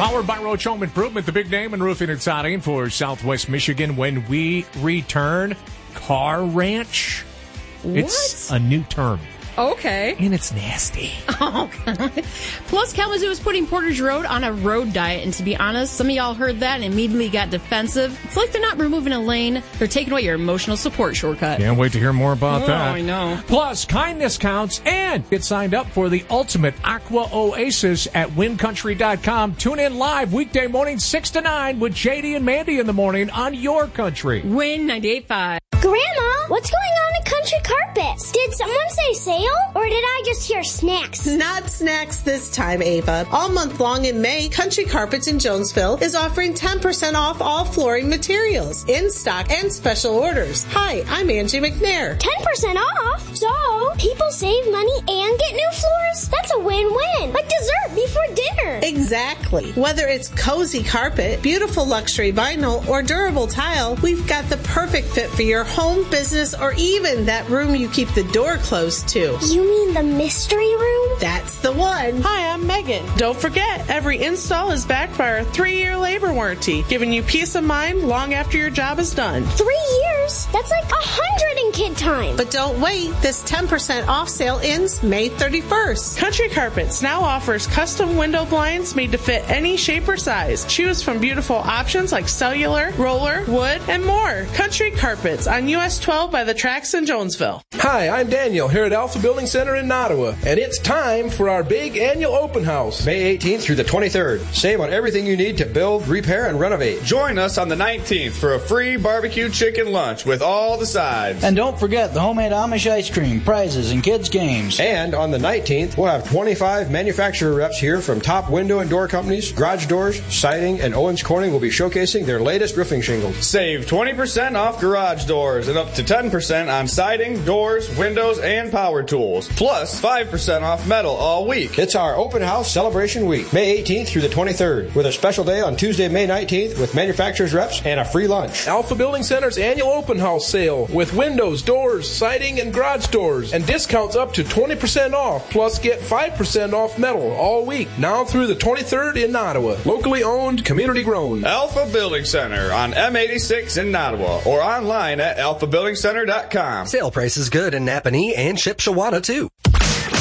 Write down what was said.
Powered by Roach Home Improvement, the big name in roofing and siding for Southwest Michigan. When we return, Car Ranch. What? It's a new term. Okay. And it's nasty. Oh, God. Plus, Kalamazoo is putting Portage Road on a road diet. And to be honest, some of y'all heard that and immediately got defensive. It's like they're not removing a lane. They're taking away your emotional support shortcut. Can't wait to hear more about that. I know. Plus, kindness counts, and get signed up for the ultimate Aqua Oasis at WinCountry.com. Tune in live weekday morning 6 to 9 with JD and Mandy in the morning on your country. Win 98.5. Grandma, what's going on at Country Carpets? Did someone say sale, or did I just hear snacks? Not snacks this time, Ava. All month long in May, Country Carpets in Jonesville is offering 10% off all flooring materials, in stock and special orders. Hi, I'm Angie McNair. 10% off? So, people save money and get new floors? That's a win-win. Like dessert before dinner. Exactly. Whether it's cozy carpet, beautiful luxury vinyl, or durable tile, we've got the perfect fit for your home, business, or even that room you keep the door closed to. You mean the mystery room? That's the one. Hi, I'm Megan. Don't forget, every install is backed by our 3-year labor warranty, giving you peace of mind long after your job is done. 3 years? That's like 100 in kid time. But don't wait. This 10% off sale ends May 31st. Country Carpets now offers custom window blinds made to fit any shape or size. Choose from beautiful options like cellular, roller, wood, and more. Country Carpets on US 12 by the tracks in Jonesville. Hi, I'm Daniel here at Alpha Building Center in Nottawa, and it's time for our big annual open house. May 18th through the 23rd. Save on everything you need to build, repair, and renovate. Join us on the 19th for a free barbecue chicken lunch with all the sides. And don't forget the homemade Amish ice cream, prizes, and kids' games. And on the 19th, we'll have 25 manufacturer reps here from top window and door companies, Garage Doors, Siding, and Owens Corning will be showcasing their latest roofing shingles. Save 20% off garage doors and up to 10% on siding, doors, windows, and power tools. Plus 5% off metal all week. It's our open house celebration week, May 18th through the 23rd, with a special day on Tuesday, May 19th with manufacturers reps and a free lunch. Alpha Building Center's annual open house sale with windows, doors, siding, and garage doors, and discounts up to 20% off, plus get 5% off metal all week, now through the 23rd in Nottawa. Locally owned, community grown. Alpha Building Center on M86 in Nottawa or online at alphabuildingcenter.com. Sale price is good in Napanee and Shipshewana too.